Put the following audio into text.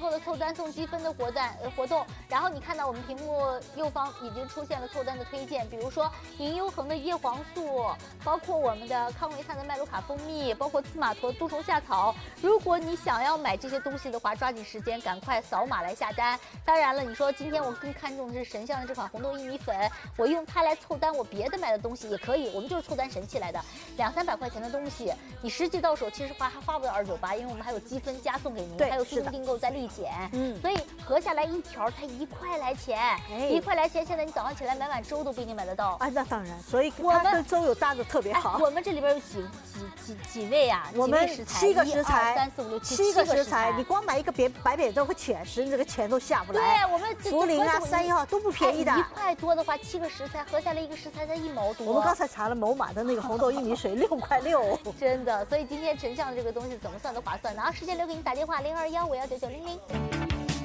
后的凑单送积分的活动，然后你看到我们屏幕右方已经出现了凑单的推荐，比如说银优恒的叶黄素，包括我们的康维他的麦卢卡蜂蜜，包括刺马驼杜虫夏草。如果你想要买这些东西的话，抓紧时间，赶快扫码来下单。当然了，你说今天我更看重的是神象的这款红豆薏米粉，我用它来凑单我别的买的东西也可以，我们就是凑单神器来的，200-300块钱的东西，你实际到手其实还花不到298，因为我们还有积分加送给您，还有速度订购再立减，所以合下来一条才1块来钱，1块来钱，现在你早上起来买碗粥都不一定买得到。 那当然，所以它跟粥有搭的特别好。 我们这里边有几味啊？ 我们7个食材 ，1、2、3、4、5、6、 7个食材，你光买一个白扁豆和犬食，你这个钱都下不来。 对，我们茯苓啊、山药都不便宜的。 1块多的话，7个食材合下来一个食材才1毛多。 我们刚才查了某马的那个红豆薏米水6块6， 真的。所以今天神象这个东西怎么算都划算的啊！时间留给你打电话0215199900。